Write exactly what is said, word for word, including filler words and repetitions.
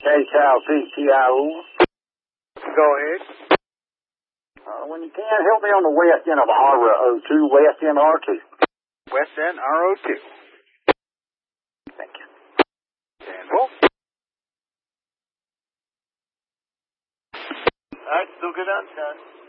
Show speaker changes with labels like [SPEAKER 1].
[SPEAKER 1] K-Cal C C I O.
[SPEAKER 2] Go ahead.
[SPEAKER 1] Uh, when you can, help me on the west end of R O two, west end R two.
[SPEAKER 2] West End R O two.
[SPEAKER 1] Thank you.
[SPEAKER 2] And Wolf.
[SPEAKER 3] All right, still good on, Scott.